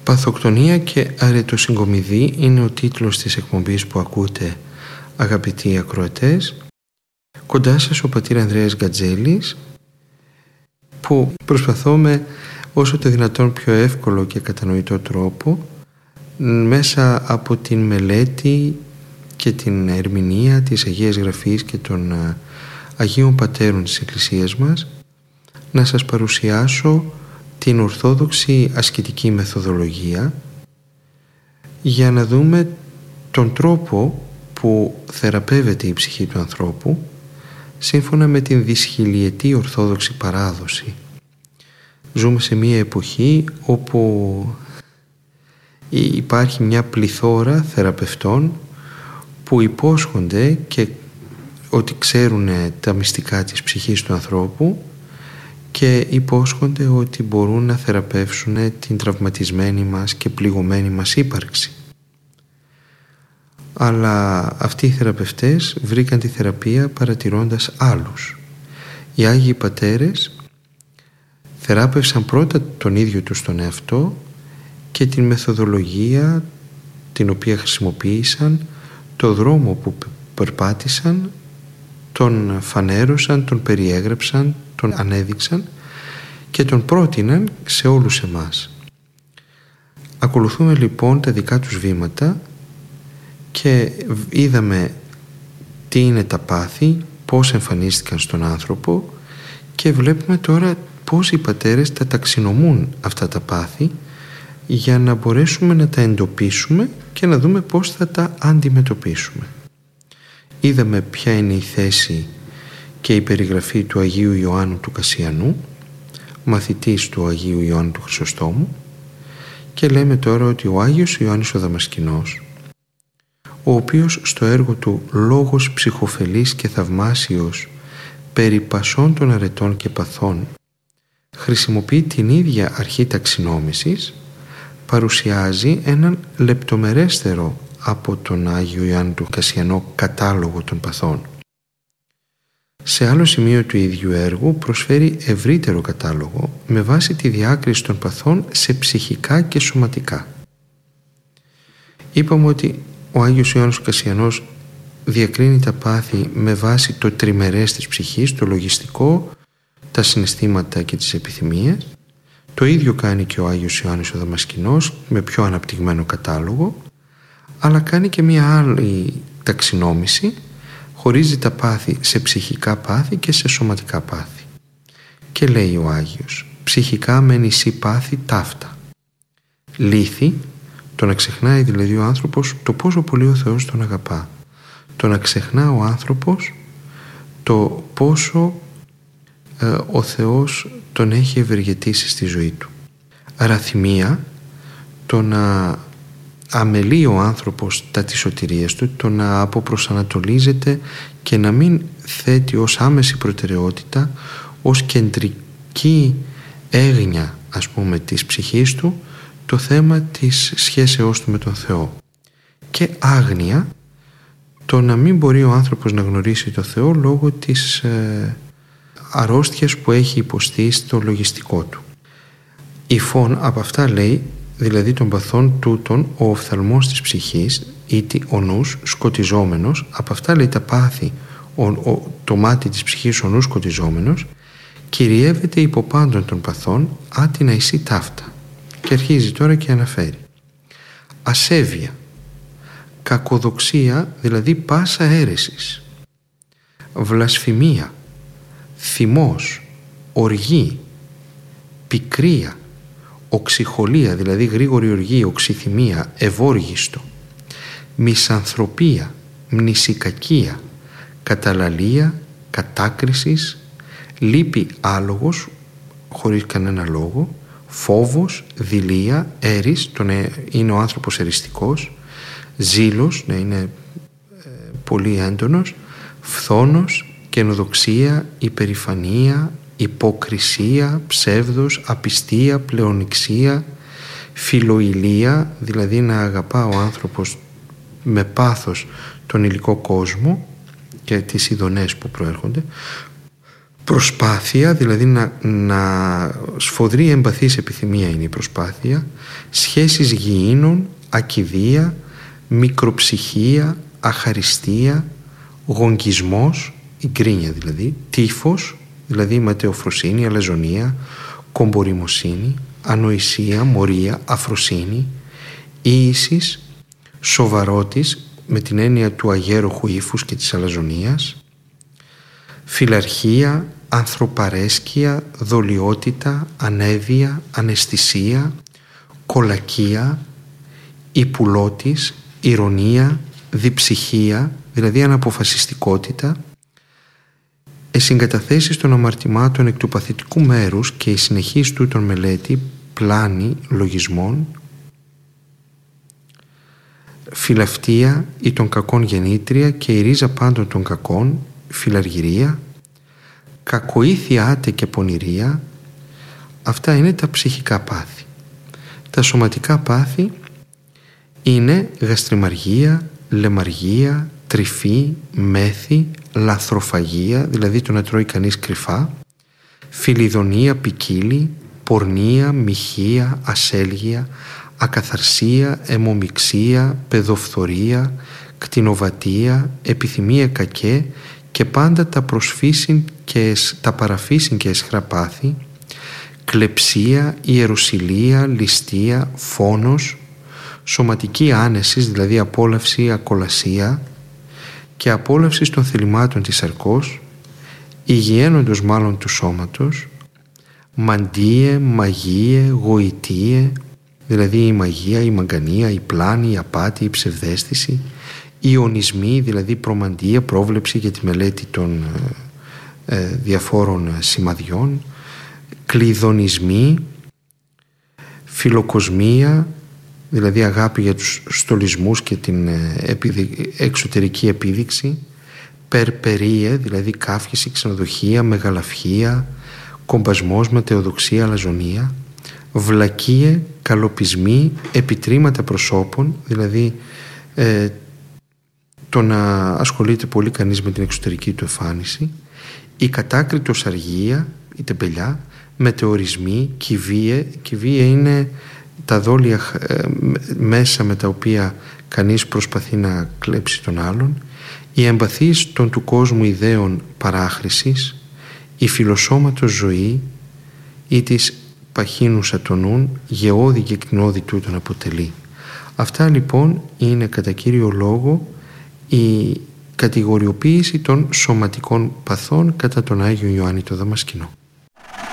Παθοκτονία και αρετοσυγκομιδή είναι ο τίτλος της εκπομπής που ακούτε, αγαπητοί ακροατές. Κοντά σας ο πατήρ Ανδρέας Γκατζέλης, που προσπαθώ με όσο το δυνατόν πιο εύκολο και κατανοητό τρόπο, μέσα από την μελέτη και την ερμηνεία της Αγίας Γραφής και των Αγίων Πατέρων της Εκκλησίας μας, να σας παρουσιάσω την ορθόδοξη ασκητική μεθοδολογία για να δούμε τον τρόπο που θεραπεύεται η ψυχή του ανθρώπου σύμφωνα με την δυσχυλιετή ορθόδοξη παράδοση. Ζούμε σε μια εποχή όπου υπάρχει μια πληθώρα θεραπευτών που υπόσχονται και ότι ξέρουν τα μυστικά της ψυχής του ανθρώπου και υπόσχονται ότι μπορούν να θεραπεύσουν την τραυματισμένη μας και πληγωμένη μας ύπαρξη. Αλλά αυτοί οι θεραπευτές βρήκαν τη θεραπεία παρατηρώντας άλλους. Οι Άγιοι Πατέρες θεράπευσαν πρώτα τον ίδιο τους τον εαυτό και την μεθοδολογία την οποία χρησιμοποίησαν, το δρόμο που περπάτησαν, τον φανέρωσαν, τον περιέγραψαν, τον ανέδειξαν και τον πρότειναν σε όλους εμάς. Ακολουθούμε λοιπόν τα δικά τους βήματα και είδαμε τι είναι τα πάθη, πώς εμφανίστηκαν στον άνθρωπο και βλέπουμε τώρα πώς οι πατέρες τα ταξινομούν αυτά τα πάθη για να μπορέσουμε να τα εντοπίσουμε και να δούμε πώς θα τα αντιμετωπίσουμε. Είδαμε ποια είναι η θέση και η περιγραφή του Αγίου Ιωάννου του Κασσιανού, μαθητής του Αγίου Ιωάννου του Χρυσοστόμου, και λέμε τώρα ότι ο Άγιος Ιωάννης ο Δαμασκηνός, ο οποίος στο έργο του «Λόγος ψυχοφελής και θαυμάσιος περί πασών των αρετών και παθών» χρησιμοποιεί την ίδια αρχή ταξινόμησης, παρουσιάζει έναν λεπτομερέστερο από τον Άγιο Ιωάννη του Κασσιανό κατάλογο των παθών. Σε άλλο σημείο του ίδιου έργου προσφέρει ευρύτερο κατάλογο με βάση τη διάκριση των παθών σε ψυχικά και σωματικά. Είπαμε ότι ο Άγιος Ιωάννης ο Κασσιανός διακρίνει τα πάθη με βάση το τριμερές της ψυχής, το λογιστικό, τα συναισθήματα και τις επιθυμίες. Το ίδιο κάνει και ο Άγιος Ιωάννης ο Δαμασκηνός με πιο αναπτυγμένο κατάλογο, αλλά κάνει και μία άλλη ταξινόμηση, χωρίζει τα πάθη σε ψυχικά πάθη και σε σωματικά πάθη. Και λέει ο Άγιος, ψυχικά με νησί πάθη ταύτα. Λύθη, το να ξεχνάει δηλαδή ο άνθρωπος το πόσο πολύ ο Θεός τον αγαπά. Το να ξεχνά ο άνθρωπος το πόσο ο Θεός τον έχει ευεργετήσει στη ζωή του. Ραθυμία, το να αμελεί ο άνθρωπος τα της σωτηρίας του, το να αποπροσανατολίζεται και να μην θέτει ως άμεση προτεραιότητα, ως κεντρική έγνοια ας πούμε της ψυχής του το θέμα της σχέσεώς του με τον Θεό. Και άγνοια, το να μην μπορεί ο άνθρωπος να γνωρίσει τον Θεό λόγω της αρρώστιας που έχει υποστεί στο λογιστικό του. Υφών από αυτά λέει, δηλαδή των παθών τούτων, ο οφθαλμός της ψυχής, ήτι ο νους σκοτιζόμενος, από αυτά λέει τα πάθη, το μάτι της ψυχής ο νους σκοτιζόμενος, κυριεύεται υπό πάντων των παθών, άτινα εισί ταύτα. Και αρχίζει τώρα και αναφέρει. Ασέβεια, κακοδοξία, δηλαδή πάσα αίρεσης, βλασφημία, θυμός, οργή, πικρία, οξυχολία, δηλαδή γρήγορη οργή, οξυθυμία, ευόργιστο, μισανθρωπία, μνησικακία, καταλαλία, κατάκρισης, λύπη άλογος, χωρίς κανένα λόγο, φόβος, δειλία, έρης, είναι ο άνθρωπος εριστικός, ζήλος, να είναι πολύ έντονος, φθόνος, καινοδοξία, υπερηφανία, υποκρισία, ψεύδος, απιστία, πλεονιξία, φιλοηλία, δηλαδή να αγαπά ο άνθρωπος με πάθος τον υλικό κόσμο και τις ειδονές που προέρχονται, Προσπάθεια, δηλαδή να σφοδρή εμπαθής επιθυμία είναι η προσπάθεια, σχέσεις γηίνων, ακηδεία, μικροψυχία, αχαριστία, γογγισμός, η γκρίνια δηλαδή, τύφος, δηλαδή ματαιοφροσύνη, αλαζονία, κομποριμοσύνη, ανοησία, μορία, αφροσύνη, ίησης, σοβαρότης με την έννοια του αγέροχου ύφους και της αλαζονίας, φιλαρχία, ανθρωπαρέσκεια, δολιότητα, ανέβεια, αναισθησία, κολακία, υπουλώτης, ηρωνία, διψυχία, δηλαδή αναποφασιστικότητα, εσυγκαταθέσεις των αμαρτημάτων εκ του παθητικού μέρους και η συνεχής τούτων μελέτη, πλάνη λογισμών, φιλαυτία ή των κακών γεννήτρια και η ρίζα πάντων των κακών, φιλαργυρία, κακοήθεια άτε και πονηρία. Αυτά είναι τα ψυχικά πάθη. Τα σωματικά πάθη είναι γαστριμαργία, λαιμαργία, τρυφή, μέθη, λαθροφαγία, δηλαδή το να τρώει κανείς κρυφά, φιλιδονία ποικίλη, πορνεία, μοιχεία, ασέλγεια, ακαθαρσία, αιμομιξία, παιδοφθορία, κτηνοβατία, επιθυμία κακέ και πάντα τα παραφύσιν και αισχρά πάθη, κλεψία, ιεροσυλία, ληστεία, φόνος, σωματική άνεση, δηλαδή απόλαυση, ακολασία και απόλαυση των θελημάτων της σαρκός, υγιένοντος μάλλον του σώματος, μαντίε, μαγείε, γοητείε, δηλαδή η μαγεία, η μαγκανία, η πλάνη, η απάτη, η ψευδαίσθηση, οι ιονισμοί, δηλαδή προμαντία, πρόβλεψη για τη μελέτη των διαφόρων σημαδιών, κλειδονισμοί, φιλοκοσμία, δηλαδή αγάπη για τους στολισμούς και την εξωτερική επίδειξη, περπερίε, δηλαδή κάφηση, ξενοδοχεία, μεγαλαυχία, κομπασμός, ματαιοδοξία, αλαζονία, βλακίε, καλοπισμοί, επιτρήματα προσώπων, δηλαδή το να ασχολείται πολύ κανείς με την εξωτερική του εμφάνιση, η κατάκριτος αργία, η τεμπελιά, μετεωρισμοί, κυβεία είναι τα δόλια μέσα με τα οποία κανείς προσπαθεί να κλέψει τον άλλον, η εμπαθής των του κόσμου ιδέων παράχρησης, η φιλοσώματος ζωή ή της παχύνουσα των νουν, γεώδη και κτηνώδη τούτον αποτελεί. Αυτά λοιπόν είναι κατά κύριο λόγο η κατηγοριοποίηση των σωματικών παθών κατά τον Άγιο Ιωάννη το Δαμασκηνό.